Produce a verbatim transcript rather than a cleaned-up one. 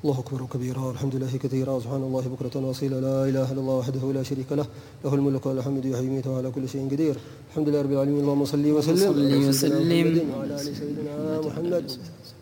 الله أكبر كبيرا والحمد لله كثيرا سبحان الله بكرة وأصيلا لا إله إلا الله وحده لا شريك له له الملك وله الحمد يحيي ويميت وعلى كل شيء قدير. الحمد لله رب العالمين. اللهم صل وسلم وسلم وعلى آل سيدنا محمد.